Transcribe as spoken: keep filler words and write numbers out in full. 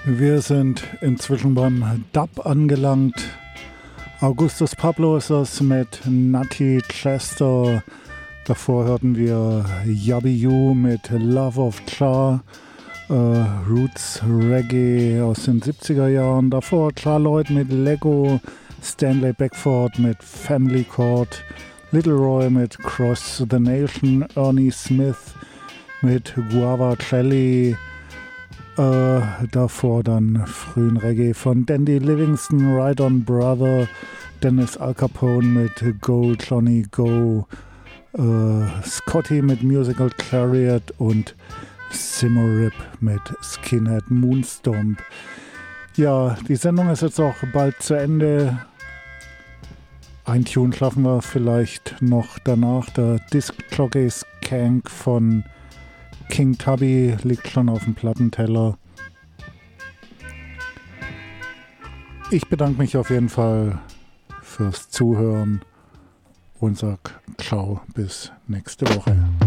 Wir sind inzwischen beim Dub angelangt. Augustus Pablo ist das mit Nutty Chester. Davor hörten wir Yabby You mit Love of Cha, äh, Roots Reggae aus den siebziger Jahren. Davor Charlotte mit Lego, Stanley Beckford mit Family Court, Little Roy mit Cross the Nation, Ernie Smith mit Guava Jelly. Äh, davor dann frühen Reggae von Dandy Livingston, Ride On Brother, Dennis Al Capone mit Go Johnny Go, äh, Scotty mit Musical Chariot und Simmerip mit Skinhead Moonstomp. Ja, die Sendung ist jetzt auch bald zu Ende. Ein Tune schaffen wir vielleicht noch danach. Der Disc Jockey Skank von King Tubby liegt schon auf dem Plattenteller. Ich bedanke mich auf jeden Fall fürs Zuhören und sag ciao bis nächste Woche.